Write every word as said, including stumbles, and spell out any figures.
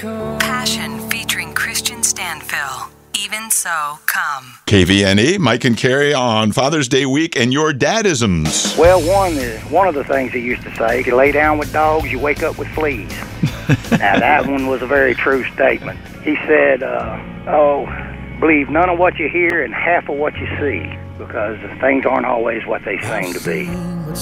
Passion featuring Christian Stanfill. Even so, come. K V N E, Mike and Carrie on Father's Day week and your dadisms. Well, one is one of the things he used to say, if you lay down with dogs, you wake up with fleas. Now, that one was a very true statement. He said, uh, oh, believe none of what you hear and half of what you see, because things aren't always what they seem to be.